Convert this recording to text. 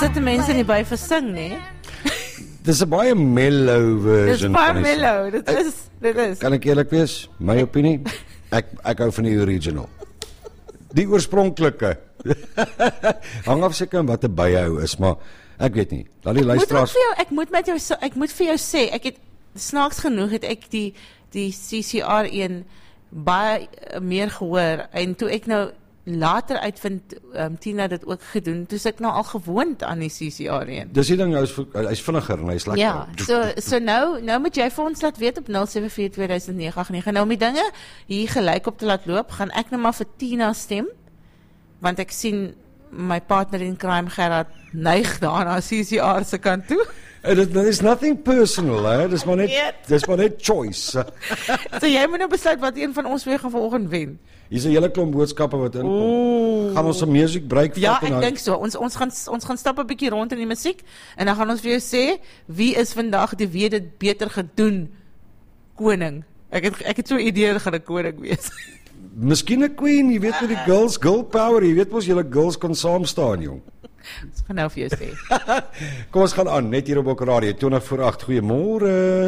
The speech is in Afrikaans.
sit mense nie by vir sing, nie? Dis 'n baie mellow version. Dis baie van die song. mellow, dit is. Kan ek eerlik wees? My opinie? Ek hou van die original. Die oorspronklike. Hang af seker wat 'n byhou is, maar ek weet nie. Laat die luisteraars Ek moet vir jou sê, ek het snaaks genoeg het ek die CCR1 baie meer gehoor en toe ek nou later uitvind Tina dit ook gedoen, toe is ek nou al gewoond aan die CCR1. Dis die ding, hy's vinniger en hy's lekker. Ja, so nou moet jy vir ons laat weet op 074200989. Nou om die dinge hier gelyk op te laat loop, gaan ek nou maar vir Tina stem, want ek sien my partner in crime Gerard neig daarna CCR se kant toe. Dit is nothing personal, hè. Dis maar net choice. So jy moet nou besluit wat een van ons twee gaan vanoggend wen. Hier's 'n hele klomp boodskappe wat inkom. Gaan ons 'n musiek break vat? Ja, ek dink so. Ons gaan stap 'n bietjie rond in die musiek en dan gaan ons vir jou sê wie is vandag die weet dit beter gedoen koning. Ek het so 'n idee dat gaan 'n koning wees. Miskien 'n queen, jy weet met die girl power, jy weet mos julle girls kan saam staan, jong. Ons gaan nou vir jou sê. Kom ons gaan aan net hier op Ook Radio 20 voor 8. Goeiemôre.